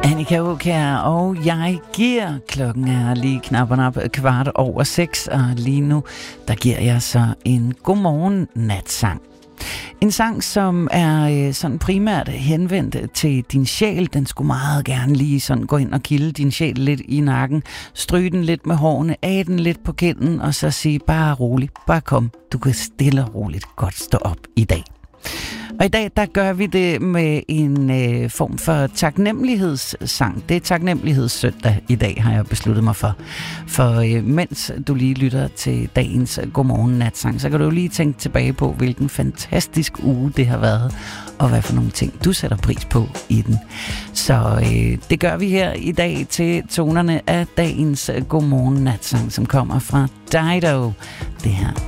Annika Aukjær, og jeg giver. Klokken er lige knap 6:15, og lige nu, der giver jeg så en godmorgen natsang. En sang, som er sådan primært henvendt til din sjæl. Den skulle meget gerne lige sådan gå ind og kilde din sjæl lidt i nakken, stryge den lidt med hårene, af den lidt på kinden, og så sige bare rolig, bare kom. Du kan stille og roligt godt stå op i dag. Og i dag, der gør vi det med en form for taknemmelighedssang. Det er taknemmelighedssøndag i dag, har jeg besluttet mig for. For mens du lige lytter til dagens godmorgen natsang, så kan du jo lige tænke tilbage på, hvilken fantastisk uge det har været, og hvad for nogle ting, du sætter pris på i den. Så det gør vi her i dag til tonerne af dagens godmorgen natsang, som kommer fra Dido. Det her